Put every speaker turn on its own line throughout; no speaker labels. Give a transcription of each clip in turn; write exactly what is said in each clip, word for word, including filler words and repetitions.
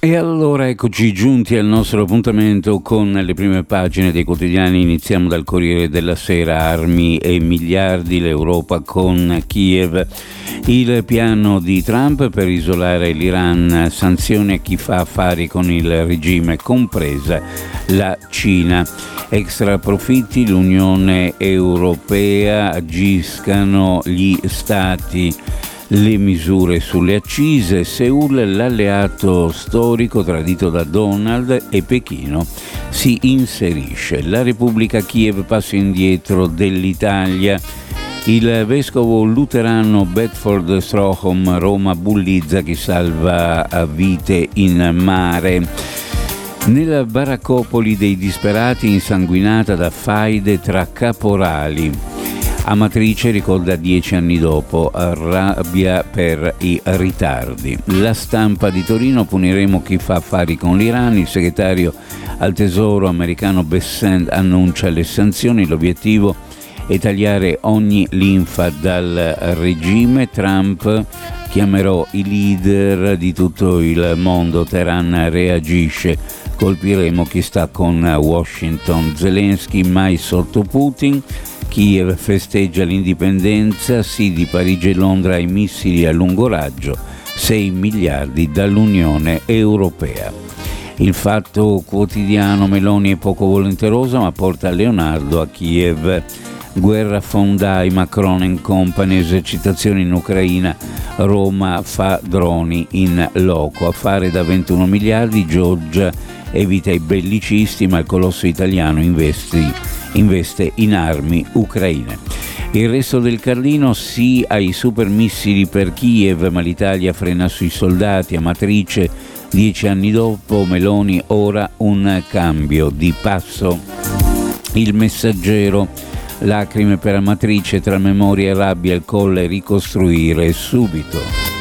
E allora eccoci giunti al nostro appuntamento con le prime pagine dei quotidiani. Iniziamo dal Corriere della Sera. Armi e miliardi, l'Europa con Kiev. Il piano di Trump per isolare l'Iran, sanzioni a chi fa affari con il regime, compresa la Cina. Extra profitti, l'Unione Europea, agiscano gli stati. Le misure sulle accise, Seul l'alleato storico tradito da Donald e Pechino si inserisce. La Repubblica, Kiev passo indietro dell'Italia. Il vescovo luterano Bedford Strohom, Roma bullizza chi salva vite in mare. Nella baraccopoli dei disperati insanguinata da faide tra caporali. Amatrice ricorda dieci anni dopo, rabbia per i ritardi. La Stampa di Torino, puniremo chi fa affari con l'Iran, il segretario al tesoro americano Bessent annuncia le sanzioni, l'obiettivo è tagliare ogni linfa dal regime. Trump, chiamerò i leader di tutto il mondo, Teheran reagisce, colpiremo chi sta con Washington. Zelensky mai sotto Putin. Kiev festeggia l'indipendenza, sì di Parigi e Londra ai missili a lungo raggio, sei miliardi dall'Unione Europea. Il Fatto Quotidiano, Meloni è poco volenterosa ma porta Leonardo a Kiev. Guerra fondai, Macron and Company, esercitazioni in Ucraina, Roma fa droni in loco, affare da ventuno miliardi, Giorgia evita i bellicisti ma il colosso italiano investi investe in armi ucraine. Il Resto del Carlino, sì ai supermissili per Kiev, ma l'Italia frena sui soldati. Amatrice, dieci anni dopo, Meloni ora un cambio di passo. Il Messaggero, lacrime per Amatrice, tra memoria e rabbia, il Colle, ricostruire subito.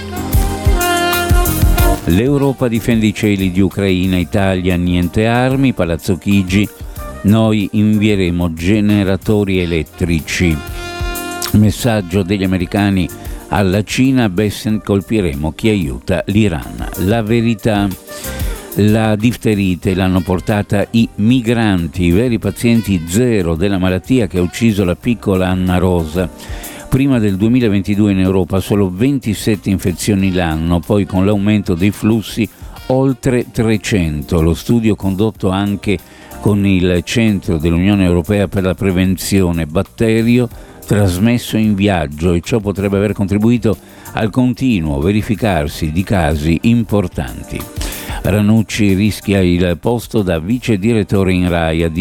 L'Europa difende i cieli di Ucraina, Italia niente armi, Palazzo Chigi, noi invieremo generatori elettrici. Messaggio degli americani alla Cina, Bessent, colpiremo chi aiuta l'Iran. La Verità, la difterite l'hanno portata i migranti, i veri pazienti zero della malattia che ha ucciso la piccola Anna Rosa. Prima del duemilaventidue in Europa solo ventisette infezioni l'anno, poi con l'aumento dei flussi oltre trecento. Lo studio condotto anche con il Centro dell'Unione Europea per la Prevenzione Batterio trasmesso in viaggio, e ciò potrebbe aver contribuito al continuo verificarsi di casi importanti. Ranucci rischia il posto da vice direttore in Rai.